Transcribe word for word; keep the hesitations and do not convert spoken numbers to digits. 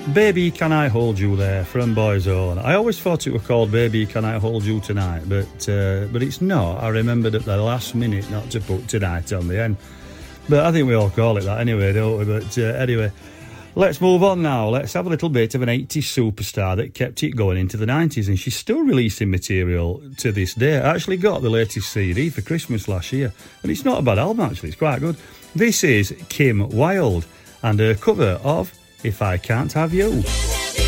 Baby Can I Hold You there from Boyzone. I always thought it was called Baby Can I Hold You Tonight, but uh, but it's not. I remembered at the last minute not to put tonight on the end. But I think we all call it that anyway, don't we? But uh, anyway, let's move on now. Let's have a little bit of an eighties superstar that kept it going into the nineties, and she's still releasing material to this day. I actually got the latest C D for Christmas last year, and it's not a bad album actually, it's quite good. This is Kim Wilde and her cover of If I Can't Have You.